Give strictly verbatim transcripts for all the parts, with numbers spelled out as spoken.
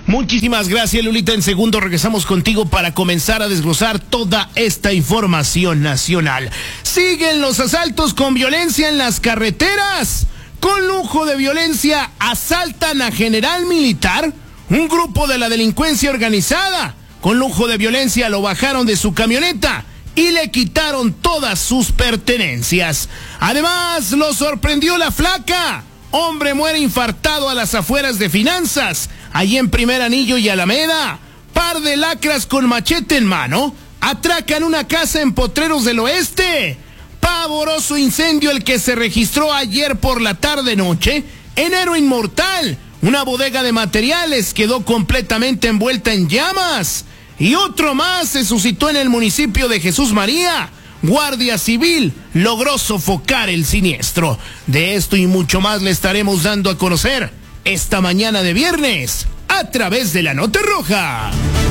Muchísimas gracias, Lulita. En segundo regresamos contigo para comenzar a desglosar toda esta información nacional. Siguen los asaltos con violencia en las carreteras. Con lujo de violencia asaltan a general militar, un grupo de la delincuencia organizada. Con lujo de violencia lo bajaron de su camioneta y le quitaron todas sus pertenencias. Además, lo sorprendió la flaca. Hombre muere infartado a las afueras de Finanzas, allí en Primer Anillo y Alameda. Par de lacras con machete en mano atracan una casa en Potreros del Oeste. Pavoroso incendio el que se registró ayer por la tarde-noche en Héroe Inmortal. Una bodega de materiales quedó completamente envuelta en llamas. Y otro más se suscitó en el municipio de Jesús María. Guardia Civil logró sofocar el siniestro. De esto y mucho más le estaremos dando a conocer esta mañana de viernes a través de la Nota Roja.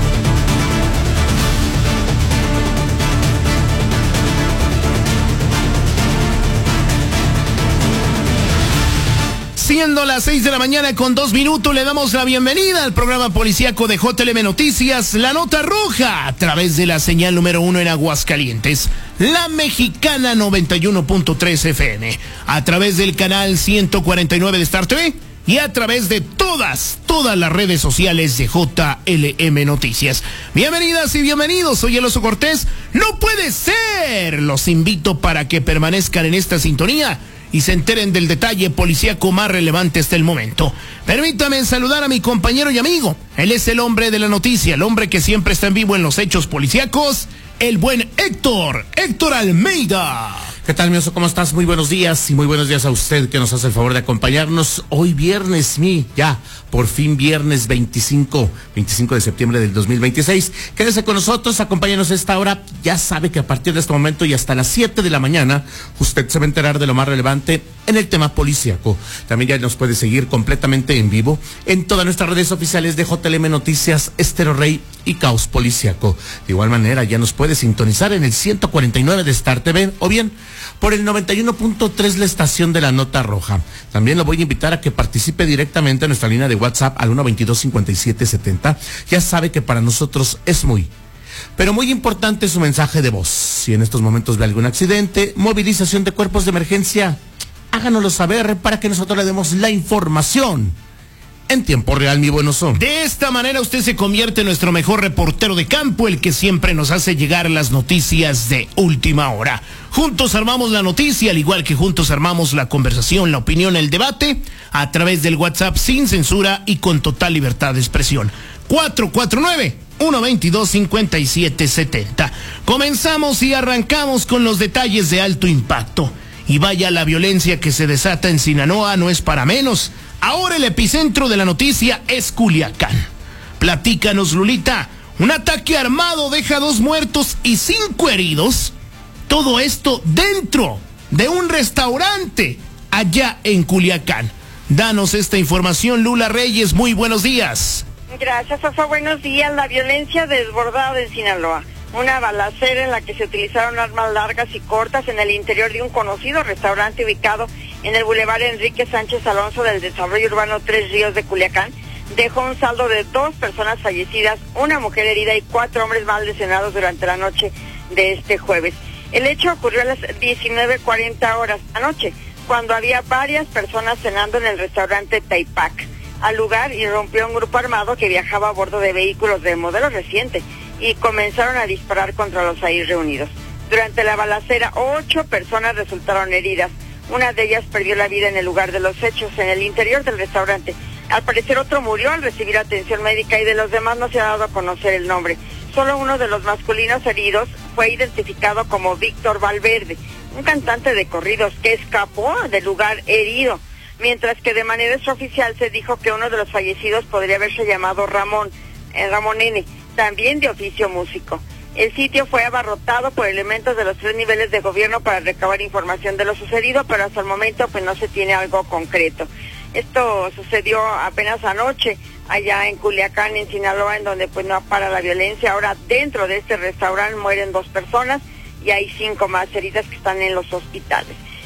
Siendo las seis de la mañana con dos minutos, le damos la bienvenida al programa policíaco de J L M Noticias, La Nota Roja, a través de la señal número uno en Aguascalientes, la Mexicana noventa y uno punto tres F M, a través del canal ciento cuarenta y nueve de Star T V y a través de todas, todas las redes sociales de J L M Noticias. Bienvenidas y bienvenidos, soy el Oso Cortés. ¡No puede ser! Los invito para que permanezcan en esta sintonía y se enteren del detalle policíaco más relevante hasta el momento. Permítame saludar a mi compañero y amigo. Él es el hombre de la noticia, el hombre que siempre está en vivo en los hechos policíacos, el buen Héctor, Héctor Almeida. ¿Qué tal, mi Oso? ¿Cómo estás? Muy buenos días y muy buenos días a usted que nos hace el favor de acompañarnos hoy viernes, mi, ya, por fin viernes veinticinco de septiembre del dos mil veintiséis. Quédese con nosotros, acompáñenos a esta hora. Ya sabe que a partir de este momento y hasta las siete de la mañana, usted se va a enterar de lo más relevante en el tema policíaco. También ya nos puede seguir completamente en vivo en todas nuestras redes oficiales de J L M Noticias, Estero Rey y Caos Policíaco. De igual manera, ya nos puede sintonizar en el ciento cuarenta y nueve de Star T V o bien por el noventa y uno punto tres, la estación de La Nota Roja. También lo voy a invitar a que participe directamente en nuestra línea de WhatsApp al uno veintidós cincuenta y siete setenta. Ya sabe que para nosotros es muy, pero muy importante su mensaje de voz. Si en estos momentos ve algún accidente, movilización de cuerpos de emergencia, háganoslo saber para que nosotros le demos la información en tiempo real, mi buen Oso. De esta manera usted se convierte en nuestro mejor reportero de campo, el que siempre nos hace llegar las noticias de última hora. Juntos armamos la noticia, al igual que juntos armamos la conversación, la opinión, el debate, a través del WhatsApp sin censura y con total libertad de expresión. cuatro cuatro nueve, uno veintidós cincuenta y siete setenta. Comenzamos y arrancamos con los detalles de alto impacto. Y vaya, la violencia que se desata en Sinaloa no es para menos. Ahora el epicentro de la noticia es Culiacán. Platícanos, Lulita. Un ataque armado deja dos muertos y cinco heridos. Todo esto dentro de un restaurante allá en Culiacán. Danos esta información, Lula Reyes. Muy buenos días. Gracias, Oso. Buenos días. La violencia desbordada en Sinaloa. Una balacera en la que se utilizaron armas largas y cortas en el interior de un conocido restaurante ubicado en el Boulevard Enrique Sánchez Alonso del Desarrollo Urbano Tres Ríos de Culiacán dejó un saldo de dos personas fallecidas, una mujer herida y cuatro hombres mal lesionados durante la noche de este jueves. El hecho ocurrió a las diecinueve cuarenta horas anoche, cuando había varias personas cenando en el restaurante Taipac. Al lugar irrumpió un grupo armado que viajaba a bordo de vehículos de modelo reciente y comenzaron a disparar contra los ahí reunidos. Durante la balacera, ocho personas resultaron heridas. Una de ellas perdió la vida en el lugar de los hechos, en el interior del restaurante. Al parecer otro murió al recibir atención médica y de los demás no se ha dado a conocer el nombre. Solo uno de los masculinos heridos fue identificado como Víctor Valverde, un cantante de corridos que escapó del lugar herido, mientras que de manera extraoficial se dijo que uno de los fallecidos podría haberse llamado Ramón, eh, Ramón N., también de oficio músico. El sitio fue abarrotado por elementos de los tres niveles de gobierno para recabar información de lo sucedido, pero hasta el momento pues no se tiene algo concreto. Esto sucedió apenas anoche allá en Culiacán, en Sinaloa, en donde pues no para la violencia. Ahora dentro de este restaurante mueren dos personas y hay cinco más heridas que están en los hospitales.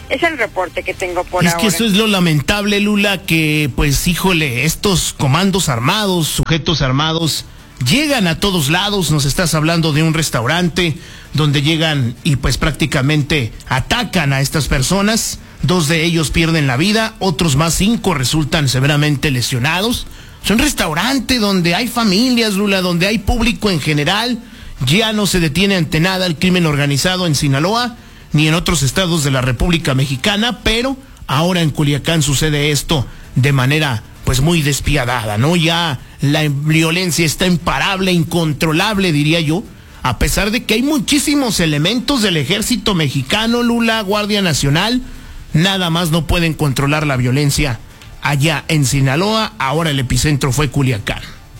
Es el reporte que tengo por es ahora. Es que eso es lo lamentable, Lula, que pues híjole, estos comandos armados, sujetos armados, llegan a todos lados. Nos estás hablando de un restaurante donde llegan y pues prácticamente atacan a estas personas. Dos de ellos pierden la vida, otros más cinco resultan severamente lesionados. Es un restaurante donde hay familias, Lula, donde hay público en general. Ya no se detiene ante nada el crimen organizado en Sinaloa ni en otros estados de la República Mexicana, pero ahora en Culiacán sucede esto de manera pues muy despiadada, ¿no? Ya la violencia está imparable, incontrolable, diría yo, a pesar de que hay muchísimos elementos del ejército mexicano, Lula, Guardia Nacional, nada más no pueden controlar la violencia allá en Sinaloa. Ahora el epicentro fue Culiacán.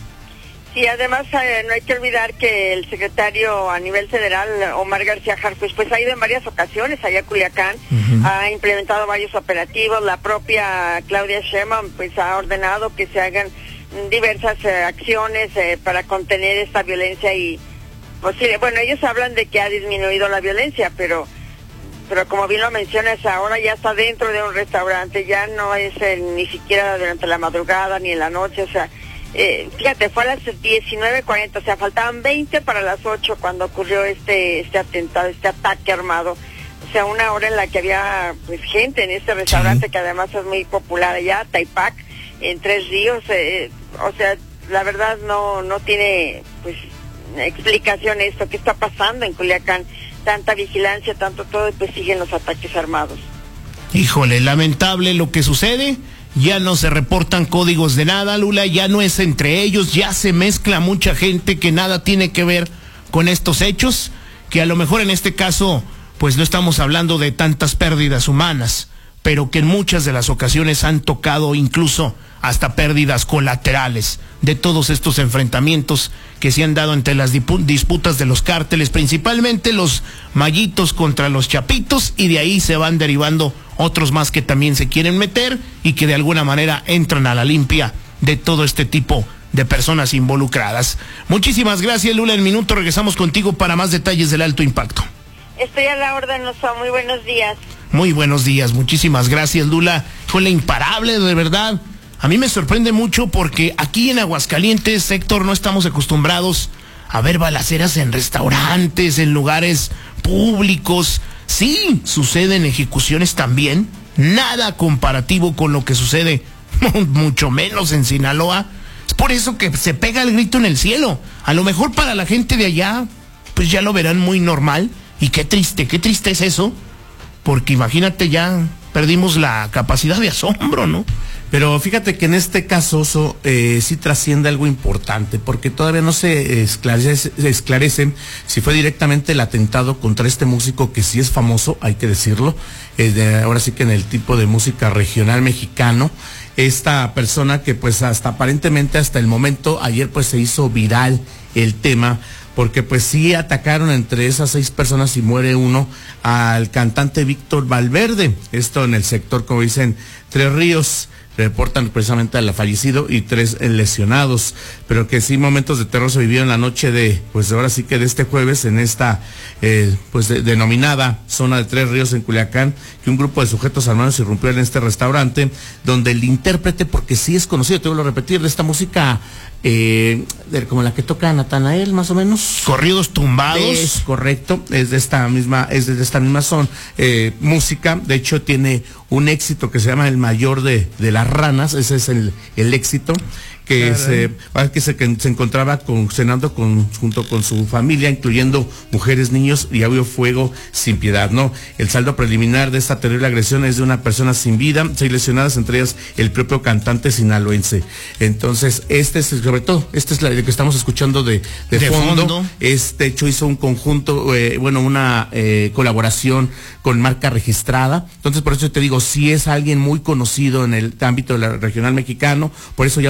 Sí, además eh, no hay que olvidar que el secretario a nivel federal, Omar García Harfuch, pues ha ido en varias ocasiones allá a Culiacán, uh-huh. ha implementado varios operativos. La propia Claudia Sheinbaum pues ha ordenado que se hagan diversas eh, acciones eh, para contener esta violencia y pues sí, bueno, ellos hablan de que ha disminuido la violencia, pero pero como bien lo mencionas, ahora ya está dentro de un restaurante, ya no es eh, ni siquiera durante la madrugada ni en la noche, o sea, Eh, fíjate, fue a las diecinueve cuarenta, o sea, faltaban veinte para las ocho cuando ocurrió este este atentado, este ataque armado. O sea, una hora en la que había pues gente en este restaurante, sí, que además es muy popular allá, Taipac, en Tres Ríos. Eh, o sea, la verdad no no tiene pues explicación esto. ¿Qué está pasando en Culiacán? Tanta vigilancia, tanto todo, y pues siguen los ataques armados. Híjole, lamentable lo que sucede. Ya no se reportan códigos de nada, Lula, ya no es entre ellos, ya se mezcla mucha gente que nada tiene que ver con estos hechos, que a lo mejor en este caso, pues no estamos hablando de tantas pérdidas humanas, pero que en muchas de las ocasiones han tocado incluso hasta pérdidas colaterales de todos estos enfrentamientos que se han dado entre las disputas de los cárteles, principalmente los Mayitos contra los Chapitos, y de ahí se van derivando otros más que también se quieren meter y que de alguna manera entran a la limpia de todo este tipo de personas involucradas. Muchísimas gracias, Lula. En minuto regresamos contigo para más detalles del alto impacto. Estoy a la orden, Oso. Muy buenos días. Muy buenos días, muchísimas gracias, Lula. Fue la imparable, de verdad. A mí me sorprende mucho porque aquí en Aguascalientes, Héctor, no estamos acostumbrados a ver balaceras en restaurantes, en lugares públicos. Sí, suceden ejecuciones también, nada comparativo con lo que sucede, mucho menos en Sinaloa. Es por eso que se pega el grito en el cielo. A lo mejor para la gente de allá, pues ya lo verán muy normal. Y qué triste, qué triste es eso, porque imagínate, ya perdimos la capacidad de asombro, ¿no? Pero fíjate que en este caso, Oso, eh, sí trasciende algo importante, porque todavía no se esclarece, se esclarecen si fue directamente el atentado contra este músico que sí es famoso, hay que decirlo, eh, de, ahora sí que en el tipo de música regional mexicano, esta persona que pues hasta aparentemente hasta el momento, ayer pues se hizo viral el tema, porque pues sí atacaron entre esas seis personas y muere uno al cantante Víctor Valverde, esto en el sector, como dicen, Tres Ríos. Reportan precisamente al fallecido y tres lesionados, pero que sí momentos de terror se vivieron la noche de, pues ahora sí que de este jueves en esta, eh, pues de, denominada zona de Tres Ríos en Culiacán, que un grupo de sujetos armados irrumpió en este restaurante, donde el intérprete, porque sí es conocido, te vuelvo a repetir, de esta música, eh, de, como la que toca Natanael, más o menos. Corridos tumbados. Es correcto, es de esta misma, es de esta misma zona, eh, música, de hecho tiene un éxito que se llama El Mayor de, de las Ranas, ese es el, el éxito, que, se, que, se, que se encontraba con, cenando con, junto con su familia, incluyendo mujeres, niños, y había fuego sin piedad, ¿no? El saldo preliminar de esta terrible agresión es de una persona sin vida, seis lesionadas, entre ellas el propio cantante sinaloense. Entonces, este es, sobre todo, este es la que estamos escuchando de, de, de fondo. fondo. Este hecho hizo un conjunto, eh, bueno, una eh, colaboración con marca registrada. Entonces, por eso te digo, si es alguien muy conocido en el ámbito del regional mexicano, por eso llama la atención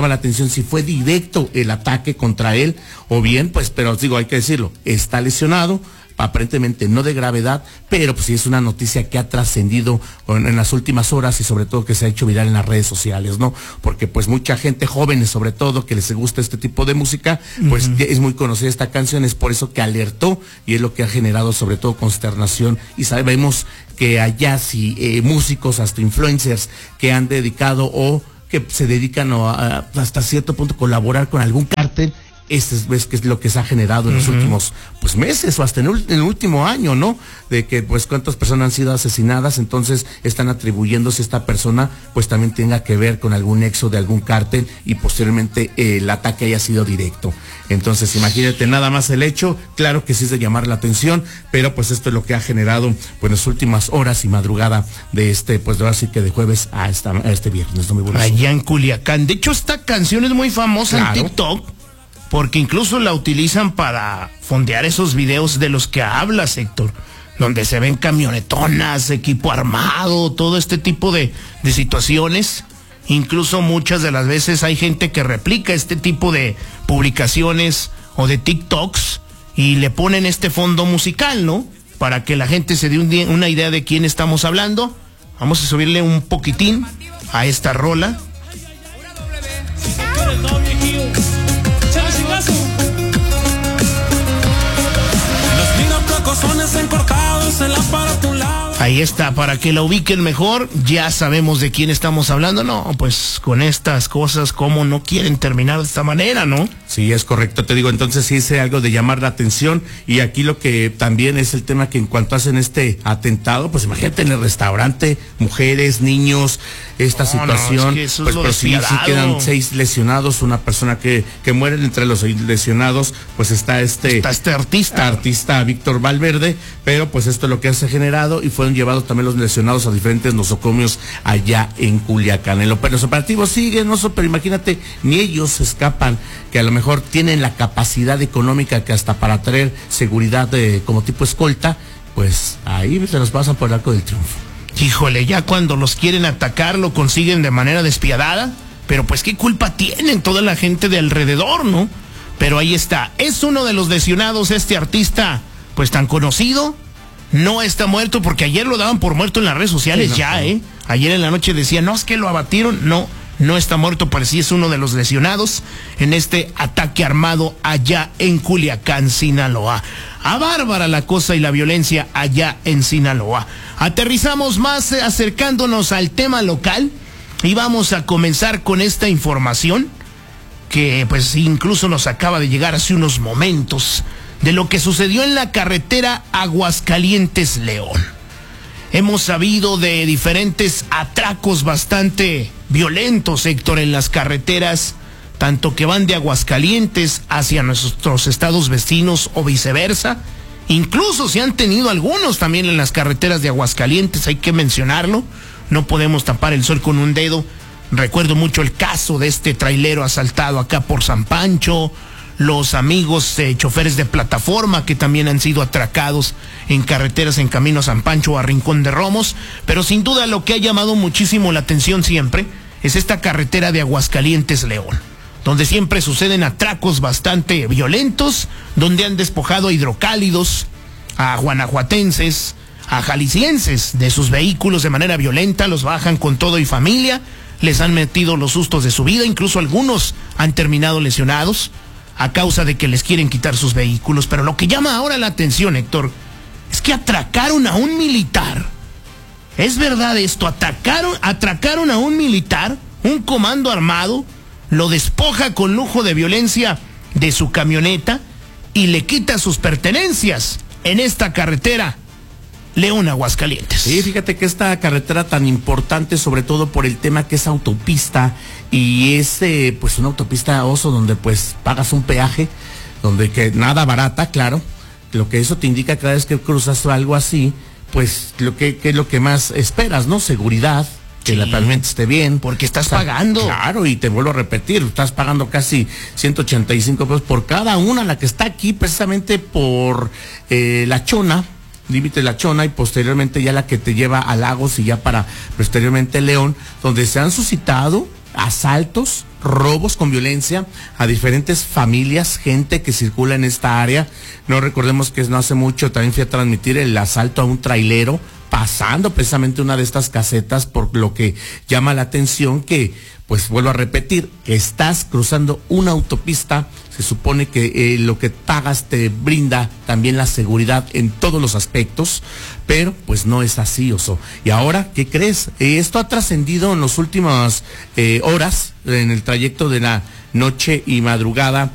atención si fue directo el ataque contra él o bien, pues, pero os digo, hay que decirlo, está lesionado, aparentemente no de gravedad, pero pues sí es una noticia que ha trascendido en, en las últimas horas y sobre todo que se ha hecho viral en las redes sociales, ¿no? Porque pues mucha gente, jóvenes sobre todo, que les gusta este tipo de música, pues uh-huh. es muy conocida esta canción, es por eso que alertó y es lo que ha generado sobre todo consternación y sabemos que allá sí eh, músicos, hasta influencers que han dedicado o que se dedican a, a hasta cierto punto colaborar con algún cártel. Este es, que es lo que se ha generado en uh-huh. los últimos pues meses o hasta en, en el último año, ¿no? De que pues cuántas personas han sido asesinadas, entonces están atribuyéndose a esta persona pues también tenga que ver con algún nexo de algún cártel y posteriormente eh, el ataque haya sido directo. Entonces imagínate nada más el hecho, claro que sí es de llamar la atención, pero pues esto es lo que ha generado pues las últimas horas y madrugada de este, pues de así que de jueves a, esta, a este viernes, ¿no? Muy bueno. Allá en Culiacán, de hecho esta canción es muy famosa claro. en TikTok, porque incluso la utilizan para fondear esos videos de los que hablas, Héctor, donde se ven camionetonas, equipo armado, todo este tipo de, de situaciones. Incluso muchas de las veces hay gente que replica este tipo de publicaciones o de TikToks y le ponen este fondo musical, ¿no? Para que la gente se dé un día, una idea de quién estamos hablando. Vamos a subirle un poquitín a esta rola. Ahí está, para que la ubiquen mejor, ya sabemos de quién estamos hablando. No, pues con estas cosas, ¿cómo no quieren terminar de esta manera, no? Sí, es correcto, te digo, entonces sí es algo de llamar la atención y aquí lo que también es el tema que en cuanto hacen este atentado, pues imagínate en el restaurante, mujeres, niños, esta no, situación, no, es que eso pues pero sí, sí quedan seis lesionados, una persona que, que muere entre los seis lesionados, pues está este... Está este artista. Artista Víctor Valverde, pero pues esto es lo que se ha generado y fueron llevados también los lesionados a diferentes nosocomios allá en Culiacán. En los operativos siguen, no, pero imagínate, ni ellos escapan, que a lo mejor tienen la capacidad económica que hasta para traer seguridad de, como tipo escolta, pues ahí se los pasan por el arco del triunfo. Híjole, ya cuando los quieren atacar lo consiguen de manera despiadada, pero pues qué culpa tienen toda la gente de alrededor, ¿no? Pero ahí está, es uno de los lesionados, este artista, pues tan conocido, no está muerto, porque ayer lo daban por muerto en las redes sociales, sí, no, ya, no. ¿eh? Ayer en la noche decían, no, es que lo abatieron, no, no está muerto, pero sí es uno de los lesionados en este ataque armado allá en Culiacán, Sinaloa. A bárbara la cosa y la violencia allá en Sinaloa. Aterrizamos más eh, acercándonos al tema local y vamos a comenzar con esta información que pues incluso nos acaba de llegar hace unos momentos de lo que sucedió en la carretera Aguascalientes-León. Hemos sabido de diferentes atracos bastante violentos, Héctor, en las carreteras, tanto que van de Aguascalientes hacia nuestros estados vecinos o viceversa. Incluso se han tenido algunos también en las carreteras de Aguascalientes, hay que mencionarlo. No podemos tapar el sol con un dedo. Recuerdo mucho el caso de este trailero asaltado acá por San Pancho, los amigos eh, choferes de plataforma que también han sido atracados en carreteras en camino a San Pancho o a Rincón de Romos, pero sin duda lo que ha llamado muchísimo la atención siempre es esta carretera de Aguascalientes-León, donde siempre suceden atracos bastante violentos, donde han despojado a hidrocálidos, a guanajuatenses, a jaliscienses de sus vehículos de manera violenta, los bajan con todo y familia, les han metido los sustos de su vida, incluso algunos han terminado lesionados a causa de que les quieren quitar sus vehículos. Pero lo que llama ahora la atención, Héctor, es que atracaron a un militar. ¿Es verdad esto? Atacaron, atracaron a un militar, un comando armado, lo despoja con lujo de violencia de su camioneta y le quita sus pertenencias en esta carretera León, Aguascalientes. Sí, fíjate que esta carretera tan importante, sobre todo por el tema que es autopista y es eh, pues una autopista oso donde pues pagas un peaje, donde que nada barata, claro, lo que eso te indica cada vez que cruzas algo así, pues lo que, que es lo que más esperas, ¿no? Seguridad, que sí, la pavimento esté bien. Porque estás o sea, pagando. Claro, y te vuelvo a repetir, estás pagando casi ciento ochenta y cinco pesos por cada una, la que está aquí precisamente por eh, La Chona, límite La Chona, y posteriormente ya la que te lleva a Lagos y ya para posteriormente León, donde se han suscitado asaltos, robos con violencia a diferentes familias, gente que circula en esta área. No recordemos que no hace mucho también fui a transmitir el asalto a un trailero pasando precisamente una de estas casetas, por lo que llama la atención que, pues vuelvo a repetir, que estás cruzando una autopista, se supone que eh, lo que pagas te brinda también la seguridad en todos los aspectos, pero pues no es así, Oso. Y ahora, ¿qué crees? Eh, esto ha trascendido en las últimas eh, horas, en el trayecto de la noche y madrugada